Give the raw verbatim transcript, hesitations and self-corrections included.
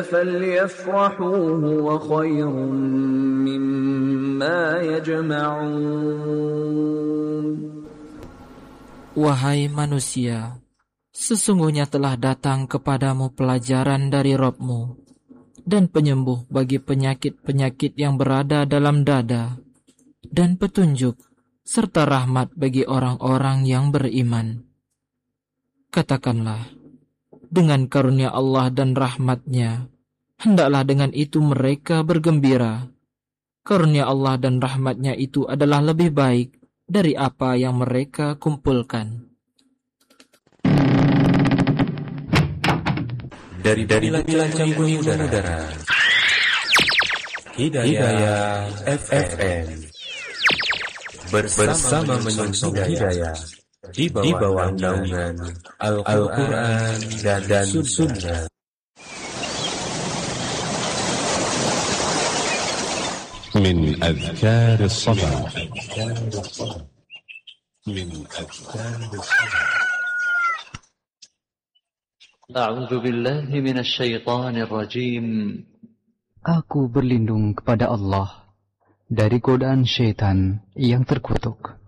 فليفرحوا هو خير مما يجمعون. Wahai manusia, sesungguhnya telah datang kepadamu pelajaran dari Rabb-mu dan penyembuh bagi penyakit-penyakit yang berada dalam dada dan petunjuk serta rahmat bagi orang-orang yang beriman. Katakanlah, dengan karunia Allah dan rahmat-Nya, hendaklah dengan itu mereka bergembira. Karunia Allah dan rahmat-Nya itu adalah lebih baik dari apa yang mereka kumpulkan. Dari dari bilangan kuning udara, Hidayah F M bersama menyongsong hidayah di bawah naungan Al-Quran dan, dan Sunnah. من أذكار الصباح من أذكار الصباح أعوذ بالله من الشيطان الرجيم. Aku berlindung kepada Allah dari godaan syaitan yang terkutuk.